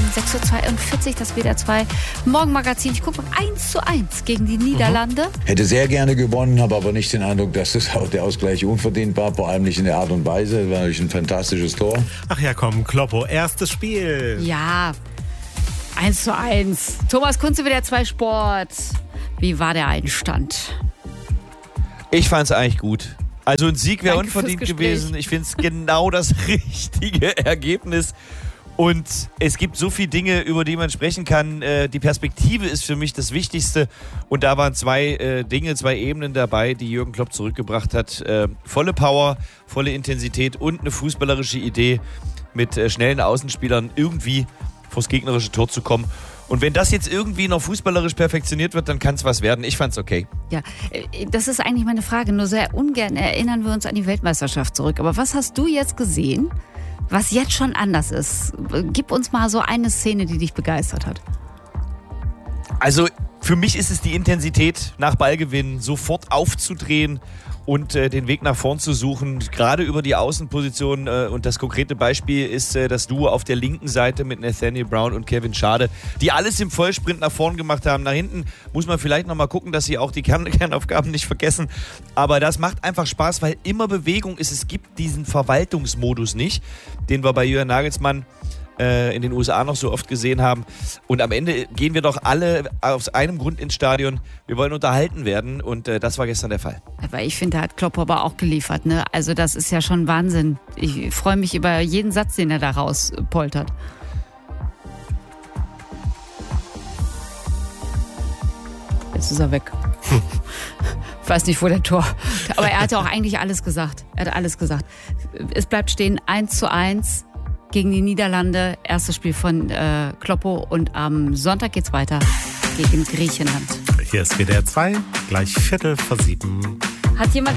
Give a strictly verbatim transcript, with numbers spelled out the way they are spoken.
sechs Uhr zweiundvierzig, das W D R zwei Morgenmagazin. Ich gucke eins zu eins gegen die Niederlande. Mhm. Hätte sehr gerne gewonnen, habe aber nicht den Eindruck, dass das auch der Ausgleich unverdient war, vor allem nicht in der Art und Weise. Das war natürlich ein fantastisches Tor. Ach ja, komm, Kloppo, erstes Spiel. Ja, eins zu eins. Thomas Kunze, W D R zwei Sport. Wie war der Einstand? Ich fand es eigentlich gut. Also ein Sieg wäre unverdient gewesen. Ich finde es genau das richtige Ergebnis. Und es gibt so viele Dinge, über die man sprechen kann. Die Perspektive ist für mich das Wichtigste. Und da waren zwei Dinge, zwei Ebenen dabei, die Jürgen Klopp zurückgebracht hat. Volle Power, volle Intensität und eine fußballerische Idee, mit schnellen Außenspielern irgendwie vors gegnerische Tor zu kommen. Und wenn das jetzt irgendwie noch fußballerisch perfektioniert wird, dann kann es was werden. Ich fand's okay. Ja, das ist eigentlich meine Frage. Nur sehr ungern erinnern wir uns an die Weltmeisterschaft zurück. Aber was hast du jetzt gesehen, was jetzt schon anders ist? Gib uns mal so eine Szene, die dich begeistert hat. Also für mich ist es die Intensität nach Ballgewinn, sofort aufzudrehen und äh, den Weg nach vorn zu suchen, gerade über die Außenposition. Äh, und das konkrete Beispiel ist äh, das Duo auf der linken Seite mit Nathaniel Brown und Kevin Schade, die alles im Vollsprint nach vorn gemacht haben. Nach hinten muss man vielleicht nochmal gucken, dass sie auch die Kern- Kernaufgaben nicht vergessen. Aber das macht einfach Spaß, weil immer Bewegung ist. Es gibt diesen Verwaltungsmodus nicht, den wir bei Julian Nagelsmann in den U S A noch so oft gesehen haben. Und am Ende gehen wir doch alle aus einem Grund ins Stadion. Wir wollen unterhalten werden und äh, das war gestern der Fall. Aber ich finde, da hat Klopp aber auch geliefert. Ne? Also das ist ja schon Wahnsinn. Ich freue mich über jeden Satz, den er da rauspoltert. Jetzt ist er weg. Ich weiß nicht, wo der Tor... Aber er hat ja auch eigentlich alles gesagt. Er hat alles gesagt. Es bleibt stehen eins zu eins. Gegen die Niederlande, erstes Spiel von äh, Kloppo und am Sonntag geht's weiter gegen Griechenland. Hier ist W D R zwei, gleich Viertel vor sieben. Hat jemand